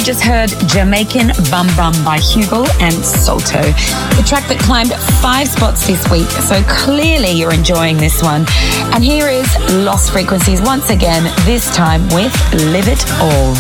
just heard Jamaican Bum Bum by Hugo and Salto, the track that climbed 5 spots this week, so clearly you're enjoying this one. And here is Lost Frequencies once again, this time with Live It All.